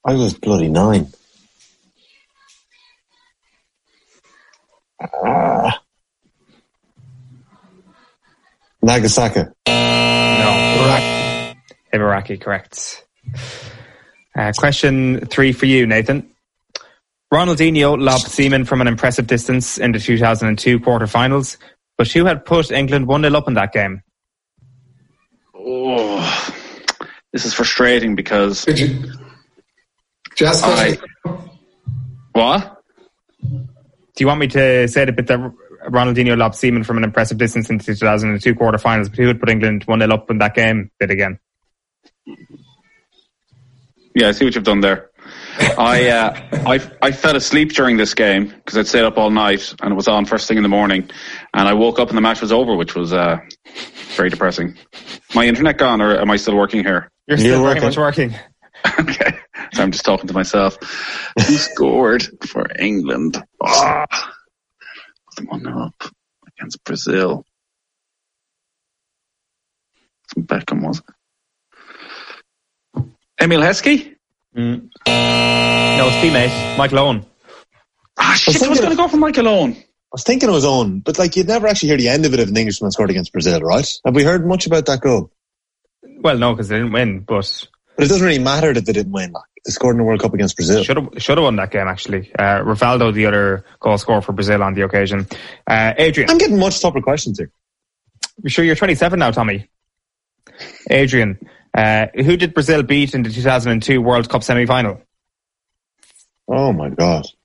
I was bloody 9. Nagasaki. No. Ibaraki, correct. Question 3 for you, Nathan. Ronaldinho lobbed Seaman from an impressive distance in the 2002 quarterfinals, but who had put England 1-0 up in that game? Oh, this is frustrating because... What? Do you want me to say the bit that Ronaldinho lobbed Seaman from an impressive distance in the 2002 quarterfinals, but who had put England 1-0 up in that game? Bit again. Yeah, I see what you've done there. I fell asleep during this game because I'd stayed up all night and it was on first thing in the morning, and I woke up and the match was over, which was very depressing. My internet gone, or am I still working here? You're still very much working. Okay, so I'm just talking to myself. Who scored for England? Oh, the 1-0 up against Brazil. Beckham, was it? Emil Heskey? No, his teammate, Michael Owen. Shit, I was going to go for Michael Owen. I was thinking it was Owen, but you'd never actually hear the end of it if an Englishman scored against Brazil, right? Have we heard much about that goal? Well, no, because they didn't win, but it doesn't really matter that they didn't win. They scored in the World Cup against Brazil. Should have won that game, actually. Rivaldo, the other goal scorer for Brazil on the occasion. Adrian. I'm getting much tougher questions here. You sure you're 27 now, Tommy? Adrian, who did Brazil beat in the 2002 World Cup semi-final? Oh, my God.